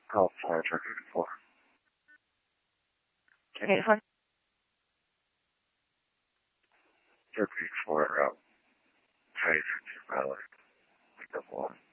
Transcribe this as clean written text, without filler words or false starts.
Call fire truck 84. Okay, fine. Truck 84, Tiger 2 Valley. Pick up 1.